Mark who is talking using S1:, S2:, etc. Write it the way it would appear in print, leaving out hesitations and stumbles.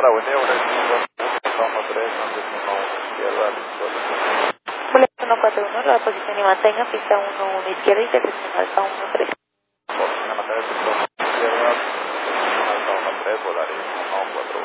S1: Lara, buen día, buenas noches. 1-3, izquierda,
S2: Boleto 141, la posición y mantenga, pista 11 izquierda y dirección alfa 13.
S1: Por una materia de izquierda, alfa 13, volaría 1-4.